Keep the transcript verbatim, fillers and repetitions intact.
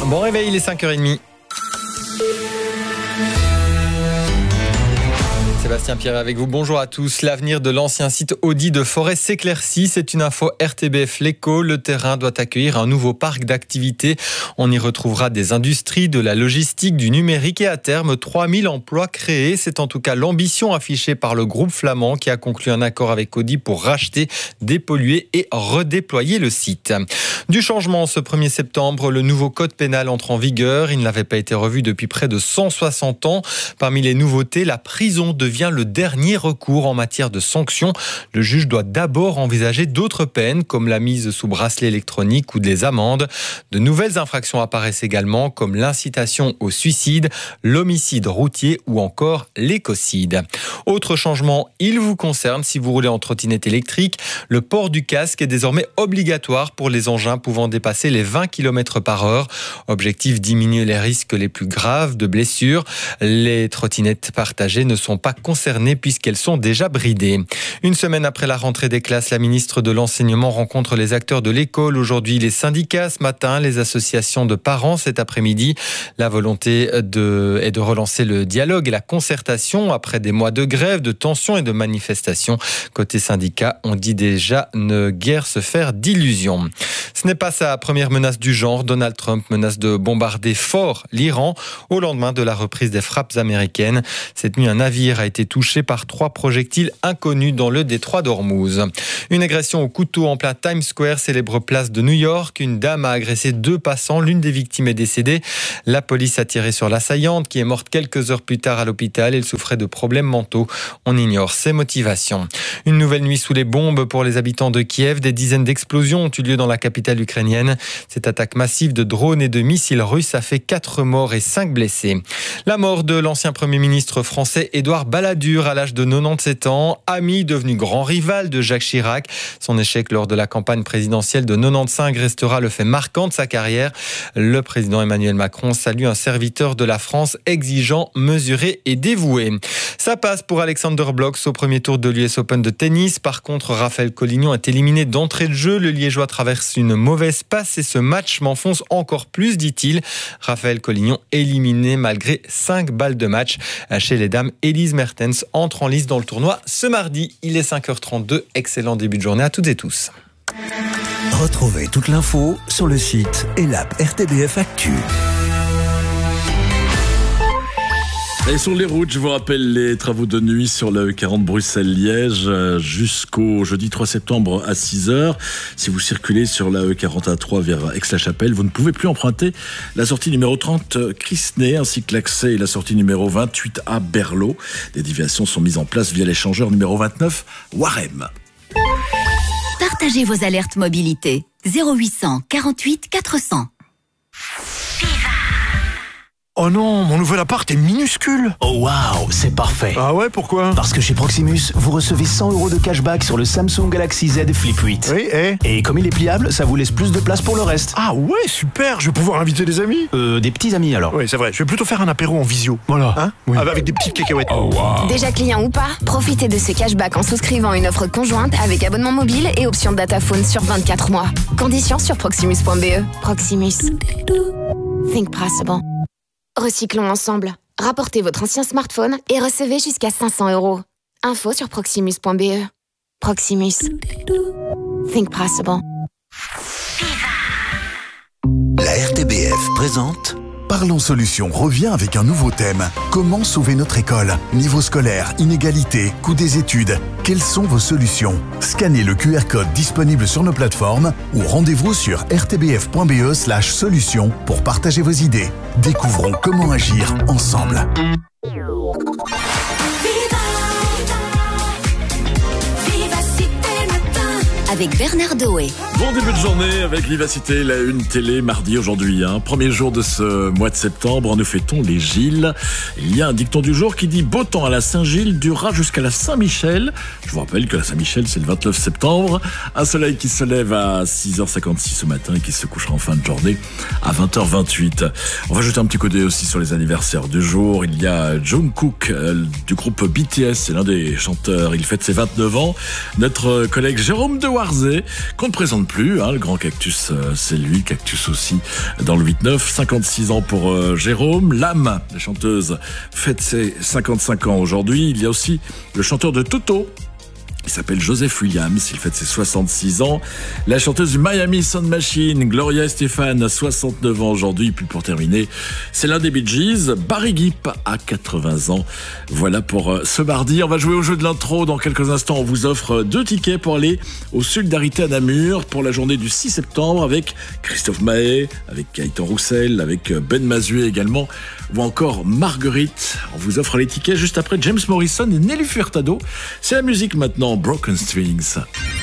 Bon réveil, il est cinq heures trente. Sébastien Pierre avec vous. Bonjour à tous. L'avenir de l'ancien site Audi de Forêt s'éclaircit. C'est une info R T B F L'Écho. Le terrain doit accueillir un nouveau parc d'activités. On y retrouvera des industries, de la logistique, du numérique et à terme trois mille emplois créés. C'est en tout cas l'ambition affichée par le groupe flamand qui a conclu un accord avec Audi pour racheter, dépolluer et redéployer le site. Du changement ce premier septembre, le nouveau code pénal entre en vigueur. Il n'avait pas été revu depuis près de cent soixante ans. Parmi les nouveautés, la prison devient le dernier recours en matière de sanctions. Le juge doit d'abord envisager d'autres peines, comme la mise sous bracelet électronique ou des amendes. De nouvelles infractions apparaissent également, comme l'incitation au suicide, l'homicide routier ou encore l'écocide. Autre changement, il vous concerne si vous roulez en trottinette électrique. Le port du casque est désormais obligatoire pour les engins pouvant dépasser les vingt kilomètres par heure. Objectif, diminuer les risques les plus graves de blessures. Les trottinettes partagées ne sont pas concernées puisqu'elles sont déjà bridées. Une semaine après la rentrée des classes, la ministre de l'Enseignement rencontre les acteurs de l'école. Aujourd'hui, les syndicats, ce matin, les associations de parents cet après-midi. La volonté de, est de relancer le dialogue et la concertation après des mois de grève, de tensions et de manifestations. Côté syndicats, on dit déjà ne guère se faire d'illusions. Ce n'est pas sa première menace du genre. Donald Trump menace de bombarder fort l'Iran au lendemain de la reprise des frappes américaines. Cette nuit, un navire a été touché par trois projectiles inconnus dans le détroit d'Ormuz. Une agression au couteau en plein Times Square, célèbre place de New York. Une dame a agressé deux passants. L'une des victimes est décédée. La police a tiré sur l'assaillante qui est morte quelques heures plus tard à l'hôpital. Elle souffrait de problèmes mentaux. On ignore ses motivations. Une nouvelle nuit sous les bombes pour les habitants de Kiev. Des dizaines d'explosions ont eu lieu dans la capitale ukrainienne. Cette attaque massive de drones et de missiles russes a fait quatre morts et cinq blessés. La mort de l'ancien Premier ministre français Édouard Balladur à l'âge de quatre-vingt-dix-sept ans, ami devenu grand rival de Jacques Chirac. Son échec lors de la campagne présidentielle de quatre-vingt-quinze restera le fait marquant de sa carrière. Le président Emmanuel Macron salue un serviteur de la France exigeant, mesuré et dévoué. Ça passe pour Alexander Blok au premier tour de l'U S Open de tennis. Par contre, Raphaël Collignon est éliminé d'entrée de jeu. Le Liégeois traverse une mauvaise passe et ce match m'enfonce encore plus, dit-il. Raphaël Collignon éliminé malgré cinq balles de match. Chez les dames, Elise Mertens entre en lice dans le tournoi ce mardi. Il est cinq heures trente-deux. Excellent début de journée à toutes et tous. Retrouvez toute l'info sur le site et l'app R T B F Actu. Et sur les routes, je vous rappelle les travaux de nuit sur la E quarante Bruxelles-Liège jusqu'au jeudi trois septembre à six heures. Si vous circulez sur la E quarante A trois vers Aix-la-Chapelle, vous ne pouvez plus emprunter la sortie numéro trente Crisnay ainsi que l'accès et la sortie numéro vingt-huit à Berlot. Des déviations sont mises en place via l'échangeur numéro vingt-neuf Warem. Partagez vos alertes mobilité. zéro huit cent quarante-huit quatre cents. Oh non, mon nouvel appart est minuscule. Oh waouh, c'est parfait. Ah ouais, pourquoi? Parce que chez Proximus, vous recevez cent euros de cashback sur le Samsung Galaxy Z Flip huit. Oui, et Et comme il est pliable, ça vous laisse plus de place pour le reste. Ah ouais, super, je vais pouvoir inviter des amis. Euh, des petits amis alors. Oui, c'est vrai, je vais plutôt faire un apéro en visio. Voilà, hein Oui. Avec des petites cacahuètes. Oh wow. Déjà client ou pas, profitez de ce cashback en souscrivant une offre conjointe avec abonnement mobile et option dataphone sur vingt-quatre mois. Conditions sur proximus point b e. Proximus. Think possible. Recyclons ensemble. Rapportez votre ancien smartphone et recevez jusqu'à cinq cents euros. Info sur proximus point b e. Proximus. Think possible. La R T B F présente Parlons Solutions revient avec un nouveau thème. Comment sauver notre école? Niveau scolaire, inégalité, coût des études. Quelles sont vos solutions? Scannez le Q R code disponible sur nos plateformes ou rendez-vous sur r t b f point b e slash solutions pour partager vos idées. Découvrons comment agir ensemble. Avec Bernard Doé. Bon début de journée avec Vivacité, la une télé mardi aujourd'hui. Hein. Premier jour de ce mois de septembre, nous fêtons les Gilles. Il y a un dicton du jour qui dit « Beau temps à la Saint-Gilles durera jusqu'à la Saint-Michel ». Je vous rappelle que la Saint-Michel, c'est le vingt-neuf septembre. Un soleil qui se lève à six heures cinquante-six ce matin et qui se couchera en fin de journée à vingt heures vingt-huit. On va jeter un petit coup d'œil aussi sur les anniversaires du jour. Il y a Jungkook euh, du groupe B T S, c'est l'un des chanteurs. Il fête ses vingt-neuf ans. Notre collègue Jérôme de Warzé, qu'on ne présente compte plus, hein, le grand cactus, euh, c'est lui, cactus aussi, dans le huit neuf. cinquante-six ans pour euh, Jérôme. L'âme, la chanteuse, fête ses cinquante-cinq ans aujourd'hui. Il y a aussi le chanteur de Toto. Il s'appelle Joseph Williams, il fête ses soixante-six ans. La chanteuse du Miami Sound Machine, Gloria Estefan, soixante-neuf ans aujourd'hui. Puis pour terminer, c'est l'un des Bee Gees, Barry Gibb, à quatre-vingts ans. Voilà pour ce mardi. On va jouer au jeu de l'intro. Dans quelques instants, on vous offre deux tickets pour aller au Solidarité à Namur pour la journée du six septembre avec Christophe Mahé, avec Gaëtan Roussel, avec Ben Mazué également, ou encore Marguerite. On vous offre les tickets juste après James Morrison et Nelly Furtado. C'est la musique maintenant. Broken Strings.